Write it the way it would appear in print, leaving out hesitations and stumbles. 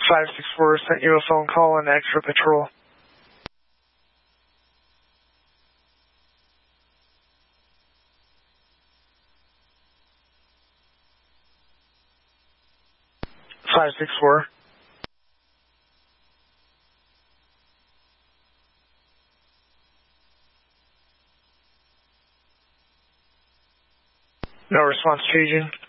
564 sent you a phone call on extra patrol. Five 6-4. No response, Trajan.